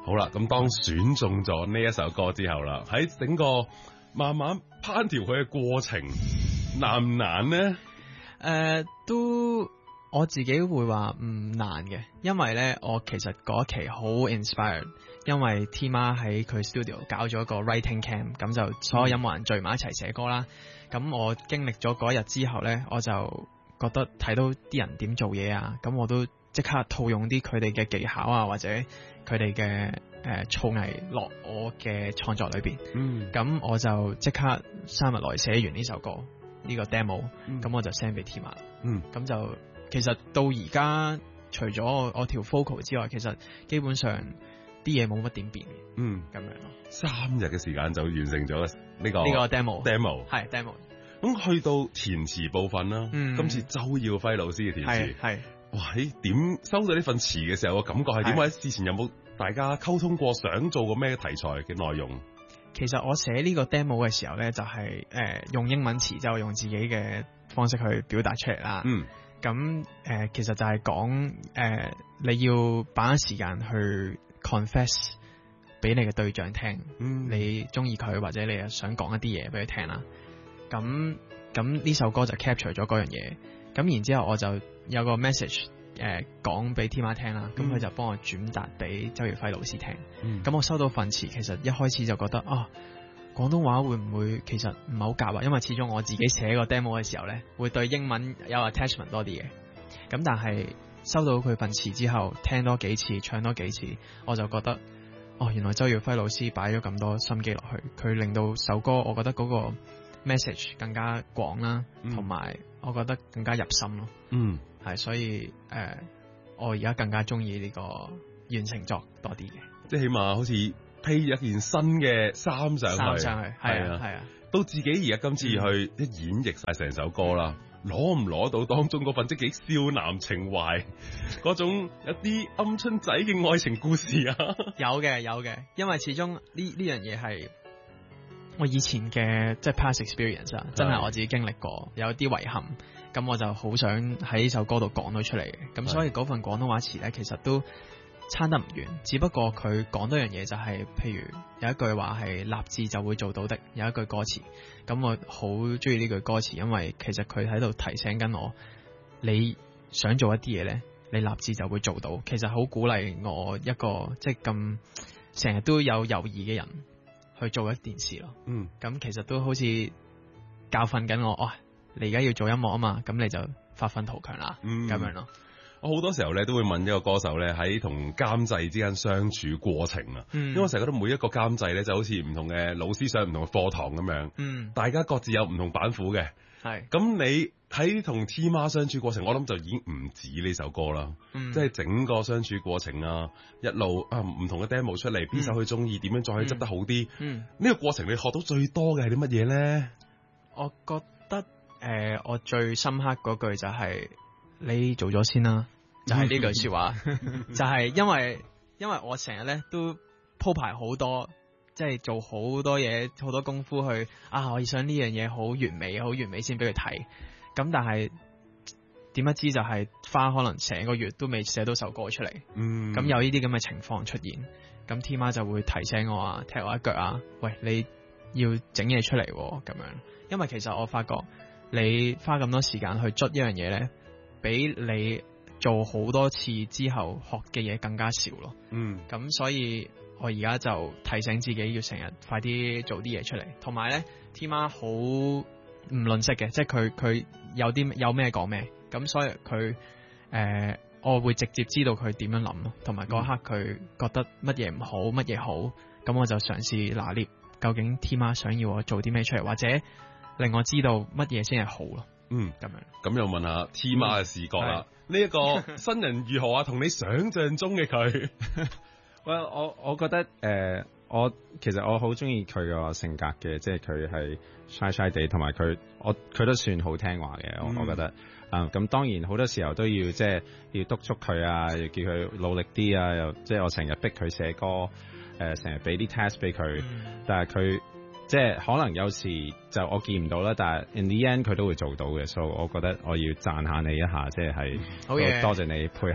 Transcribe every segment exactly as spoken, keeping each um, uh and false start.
好啦，咁當選中咗呢一首歌之後啦，喺整個慢慢烹調佢嘅過程難唔難呢？ 誒、呃，都我自己會話唔難嘅，因為咧我其實嗰一期好 inspired，因為 Tima 喺佢 studio 搞咗一個 writing camp，咁就所有音樂人聚埋一齊寫歌啦。咁我經歷咗嗰日之後咧，我就覺得睇到啲人點做嘢啊，咁我都即刻套用啲佢哋嘅技巧啊，或者佢哋嘅誒造詣落我嘅創作裏邊。嗯，咁我就即刻三日內寫完呢首歌呢、呢個 demo，咁、嗯、我就 send 俾 Tima。嗯，咁就其實到而家除咗我我條 vocal 之外，其實基本上啲嘢冇乜點變嘅。嗯，咁樣咯。三日嘅時間就完成咗呢個呢個 demo demo 係 demo。 咁去到填詞部分啦，嗯、今次周耀輝老師嘅填詞係。哇！你點收到呢份詞嘅時候，個感覺係點？或者之前有冇大家溝通過，想做個咩題材嘅內容？ 其實我寫呢個 demo 嘅時候咧，就係、是、誒、呃、用英文詞，就用自己嘅方式去表達出嚟啦。嗯，咁誒、呃、其實就係講誒你要把握時間去 confess 俾你嘅對象聽，嗯、你中意佢或者你又想講一啲嘢俾佢聽啦。咁咁呢首歌就 capture 咗嗰樣嘢。咁然之後我就有個 message 誒講俾 Tima 聽啦，咁佢、嗯、就幫我轉達俾周耀輝老師聽。咁、嗯、我收到份詞，其實一開始就覺得啊，廣東話會唔會其實唔係好夾啊？因為始終我自己寫個 demo 嘅時候咧，會對英文有 attachment 多啲嘅。咁但係收到佢份詞之後，聽多幾次，唱多幾次，我就覺得哦，原來周耀輝老師擺咗咁多心機落去，佢令到首歌，我覺得嗰個 message 更加廣啦，同埋、嗯。我覺得更加入心咯，嗯，係，所以誒、呃，我而家更加中意呢個完成作多啲嘅， 即係起碼好似披一件新嘅衫上去， 衫上去，係啊，係啊， 到自己而家今次去一演繹晒成首歌啦，攞唔攞到當中嗰份即係幾少男情懷嗰種一啲鵪鶉仔嘅愛情故事啊？ 有嘅，有嘅，因為始終呢呢樣嘢係。我以前嘅即係 past experience 啊，真係我自己經歷過，有啲遺憾，咁我就好想喺呢首歌度講到出嚟嘅，咁所以嗰份廣東話詞咧，其實都差得唔遠，只不過佢講多樣嘢就係、是，譬如有一句話係立志就會做到的，有一句歌詞，咁我好中意呢句歌詞，因為其實佢喺度提醒緊我，你想做一啲嘢咧，你立志就會做到，其實好鼓勵我一個即係咁成日都有猶豫嘅人。去做一件事咯，嗯，咁其實都好似教訓緊我，哦，你而家要做音樂啊嘛，咁你就發奮圖強啦，嗯，咁樣咯。 我好多時候咧都會問一個歌手咧喺同監製之間相處過程啊，嗯，因為我成日覺得每一個監製咧就好似唔同嘅老師上唔同嘅課堂咁樣，嗯，大家各自有唔同板斧嘅，係，咁你喺同 Tima 相處過程，我諗就已經唔止呢首歌啦，嗯，即係整個相處過程啊，一路啊唔同嘅 demo 出嚟，邊首佢中意，點樣再去執得好啲，嗯，呢個過程你學到最多嘅係啲乜嘢咧？ 我覺得誒、呃，我最深刻嗰句就係、是、你做咗先啦，就係、是、呢句說話，就係因為因為我成日咧都鋪排好多。即係做好多嘢，好多功夫去啊！我想呢樣嘢好完美，好完美先俾佢睇。咁但係點不知就係花可能成個月都未寫到首歌出嚟。嗯。咁有呢啲咁嘅情況出現，咁 Tima 就會提醒我啊，踢我一腳啊！喂，你要整嘢出嚟咁樣。因為其實我發覺你花咁多時間去捽一樣嘢咧，比你做好多次之後學嘅嘢更加少咯。嗯。咁所以。我而家就提醒自己要成日快啲做啲嘢出嚟，同埋咧 Tima 好唔吝嗇嘅，即係佢佢有啲有咩講咩，咁所以佢誒、呃、我會直接知道佢點樣諗咯，同埋嗰刻佢覺得乜嘢唔好，乜嘢好，咁我就嘗試拿捏究竟 Tima 想要我做啲咩出嚟，或者令我知道乜嘢先係好咯。嗯，咁樣咁又問下 Tima 嘅視覺啦，呢一、嗯、個新人如何啊？同你想象中嘅佢。 喂，well, 我我覺得誒、呃，我其實我好中意佢個性格嘅，即係佢係 shy shy 地，同埋佢我佢都算好聽話嘅，我、嗯、我覺得啊，咁、呃、當然好多時候都要即係要督促佢啊，要叫佢努力啲啊，又即係我成日逼佢寫歌，誒成日俾啲 test 俾佢，嗯、但係佢即係可能有時就我見唔到啦，但係 in the end 佢都會做到嘅，所以我覺得我要讚下你一下，即係係好嘢，多謝你配合。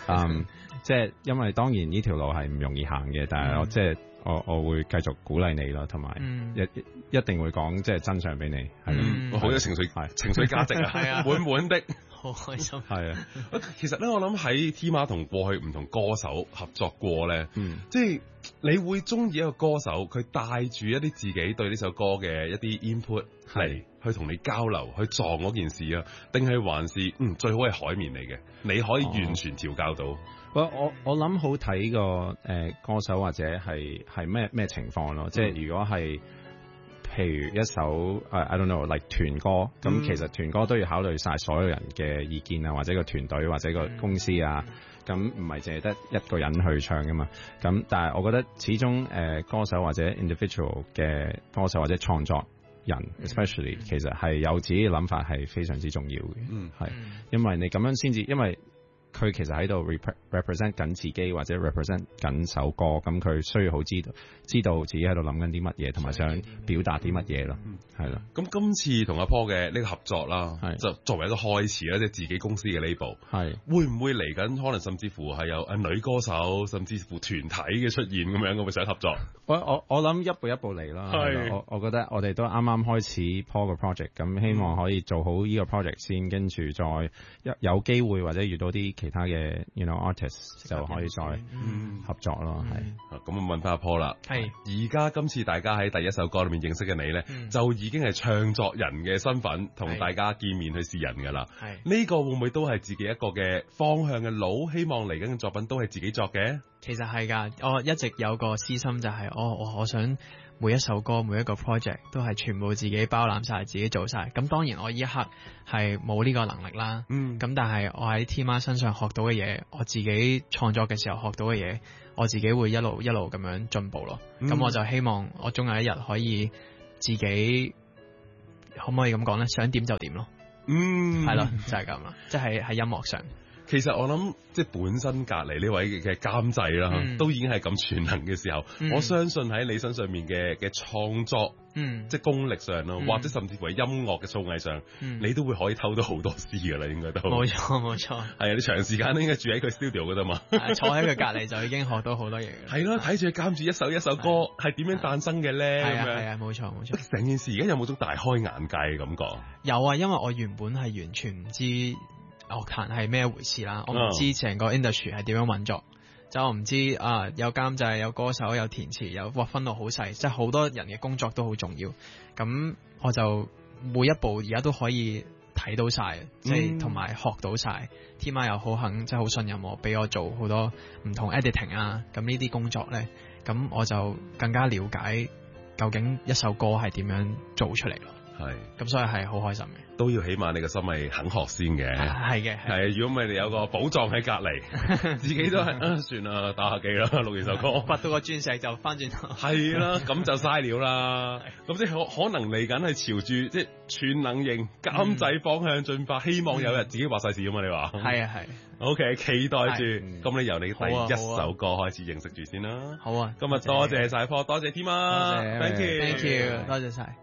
嗯，即係因為當然呢條路係唔容易行嘅，但係我即係我我會繼續鼓勵你咯，同埋一一定會講即係真相俾你，係咯， 好有情緒情緒價值啊，係啊，滿滿的。 好開心， 係啊！ 其實咧，我諗喺 T 媽同過去唔同歌手合作過咧， 嗯， 即係你會中意一個歌手，佢帶住一啲自己對呢首歌嘅一啲 input 嚟去同你交流，去撞嗰件事啊，定係還是嗯最好係海綿嚟嘅，你可以完全調教到。 哦、我我我諗好睇個誒歌手或者係係咩咩情況咯，嗯、即係如果係。譬如一首誒、uh, I don't know，like 團歌，咁、嗯、其實團歌都要考慮晒所有人嘅意見啊，或者個團隊或者個公司啊，咁唔係淨係得一個人去唱噶嘛。咁但係我覺得始終誒、呃、歌手或者 individual 嘅歌手或者創作人 especially、嗯、其實係有自己嘅諗法係非常之重要嘅。嗯，係因為你咁樣先至，因為佢其實喺度 represent 緊自己或者 represent 緊首歌，咁佢需要好知道知道自己喺度諗緊啲乜嘢，同埋想表達啲乜嘢咯，係咯。 咁今次同阿 Paul 嘅呢個合作啦，就作為一個開始啦，即係自己公司嘅 label，係會唔會嚟緊？可能甚至乎係有誒女歌手，甚至乎團體嘅出現咁樣，會唔會想合作？ 我我我諗一步一步嚟啦。係，我我覺得我哋都啱啱開始 Paul 嘅 project，咁希望可以做好呢個 project 先，跟住再有有機會或者遇到啲其他嘅 you know artist 就可以再合作咯，係、嗯。 咁問翻阿 Paul 啦， 係。 而家今次大家喺第一首歌裏面認識嘅你咧，嗯、就已經係唱作人嘅身份同大家見面去試人㗎啦。係。呢個會唔會都係自己一個嘅方向嘅路？希望嚟緊嘅作品都係自己作嘅。 其實係㗎，我一直有個私心就係、是，我我我想每一首歌每一個 project 都係全部自己包攬晒，自己做晒。咁當然我呢一刻係冇呢個能力啦。嗯。咁但係我喺 T 媽身上學到嘅嘢，我自己創作嘅時候學到嘅嘢，我自己會一路一路咁樣進步咯。咁、嗯、我就希望我終有一日可以自己可唔可以咁講咧？想點就點咯。嗯。係咯，就係咁啦，即係喺音樂上。 其實我諗，即係本身隔離呢位嘅監製啦，嗯、都已經係咁全能嘅時候，嗯、我相信喺你身上面嘅嘅創作，嗯、即係功力上咯，嗯、或者甚至乎係音樂嘅造詣上，嗯、你都會可以偷到好多師噶啦，應該都冇錯冇錯。係啊，你長時間都應該住喺佢 studio 嗰度嘛， 坐喺佢隔離就已經學到好多嘢。 係咯，睇住佢監住一首一首歌係點樣誕生嘅咧？ 係啊係啊，冇錯冇錯。 成件事而家有冇種大開眼界嘅感覺？ 有啊，因為我原本係完全唔知樂壇係咩回事啦，我唔知成個 industry 係點樣運作，哦、就我唔知啊有監製、有歌手、有填詞、有劃分到好細，即係好多人嘅工作都好重要。咁我就每一步而家都可以睇到晒，即係同埋學到晒。T 媽又好肯，即係好信任我，俾我做好多唔同 editing 啊，咁呢啲工作咧，咁我就更加了解究竟一首歌係點樣做出嚟咯。係，咁所以係好開心嘅， 都要起碼你個心係肯學先嘅， 係嘅， 係。如果唔係你有個寶藏喺隔離，自己都係啊，算啦，打下機啦，錄完首歌， 掘到個鑽石就翻轉頭， 係啦，咁就嘥料啦。咁即係可可能嚟緊係朝住即係全能型監製方向進發，希望有日自己話晒事啊嘛，你話？ 係啊係。 O K，期待住。咁你由你第一首歌開始認識住先啦。 好啊。 今日多謝晒 Paul，多謝 T 媽，Thank you，Thank you，多謝晒。